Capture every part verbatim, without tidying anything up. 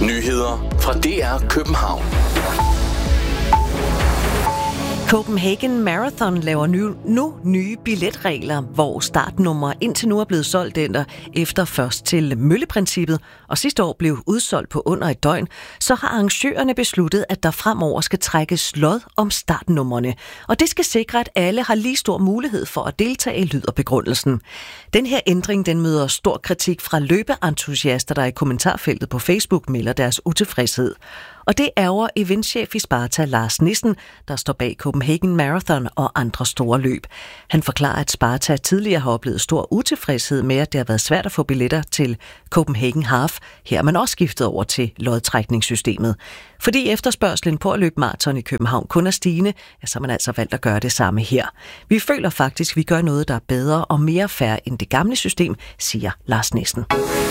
Nyheder fra D R København. Copenhagen Marathon laver nu, nu nye billetregler, hvor startnummer indtil nu er blevet solgt efter først til mølleprincippet, og sidste år blev udsolgt på under et døgn, så har arrangørerne besluttet, at der fremover skal trækkes lod om startnumrene. Og det skal sikre, at alle har lige stor mulighed for at deltage, lyder begrundelsen. Den her ændring den møder stor kritik fra løbeentusiaster, der i kommentarfeltet på Facebook melder deres utilfredshed. Og det ærger eventchef i Sparta Lars Nissen, der står bag Copenhagen Marathon og andre store løb. Han forklarer, at Sparta tidligere har oplevet stor utilfredshed med, at det har været svært at få billetter til Copenhagen Half. Her er man også skiftet over til lodtrækningssystemet. Fordi efterspørgselen på at løbe maraton i København kun er stigende, ja, så har man altså valgt at gøre det samme her. Vi føler faktisk, at vi gør noget, der er bedre og mere fair end det gamle system, siger Lars Nissen.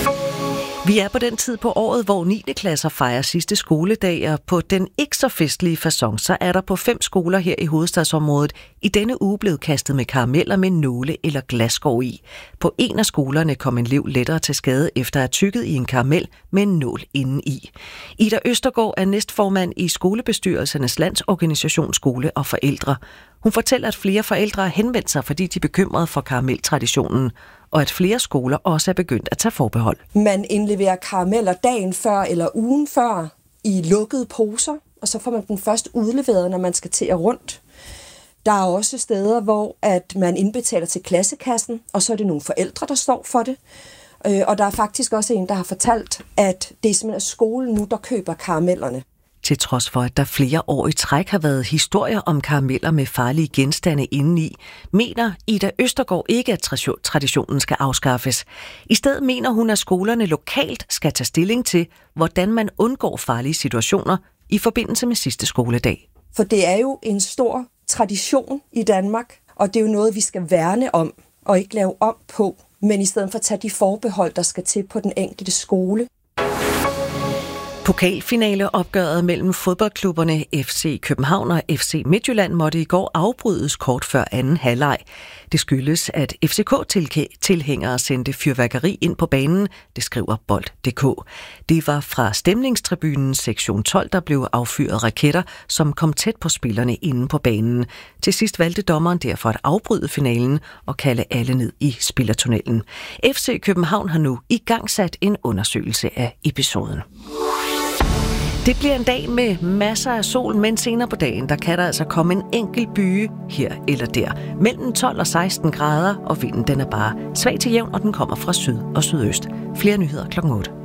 Vi er på den tid på året, hvor niende klasser fejrer sidste skoledag, og på den ikke så festlige facon, så er der på fem skoler her i hovedstadsområdet i denne uge blevet kastet med karameller med nåle eller glasskår i. På en af skolerne kom en elev lettere til skade efter at have tygget i en karamel med en nål inden i. Ida Østergaard er næstformand i skolebestyrelsernes landsorganisation Skole og Forældre. Hun fortæller, at flere forældre har henvendt sig, fordi de er bekymrede for karameltraditionen, og at flere skoler også er begyndt at tage forbehold. Man indleverer karameller dagen før eller ugen før i lukkede poser, og så får man den først udleveret, når man skal til at rundt. Der er også steder, hvor at man indbetaler til klassekassen, og så er det nogle forældre, der står for det. Og der er faktisk også en, der har fortalt, at det er simpelthen skolen nu, der køber karamellerne. Til trods for, at der flere år i træk har været historier om karameller med farlige genstande indeni, mener Ida Østergaard ikke, at traditionen skal afskaffes. I stedet mener hun, at skolerne lokalt skal tage stilling til, hvordan man undgår farlige situationer i forbindelse med sidste skoledag. For det er jo en stor tradition i Danmark, og det er jo noget, vi skal værne om og ikke lave om på, men i stedet for at tage de forbehold, der skal til på den enkelte skole. Pokalfinaleopgøret mellem fodboldklubberne F C København og F C Midtjylland måtte i går afbrydes kort før anden halvleg. Det skyldes, at F C K-tilhængere sendte fyrværkeri ind på banen, det skriver bold punktum d k. Det var fra stemningstribunen sektion tolv, der blev affyret raketter, som kom tæt på spillerne inde på banen. Til sidst valgte dommeren derfor at afbryde finalen og kalde alle ned i spillertunnelen. F C København har nu igangsat en undersøgelse af episoden. Det bliver en dag med masser af sol, men senere på dagen, der kan der altså komme en enkelt byge her eller der. Mellem tolv og seksten grader, og vinden den er bare svag til jævn, og den kommer fra syd og sydøst. Flere nyheder klokken otte.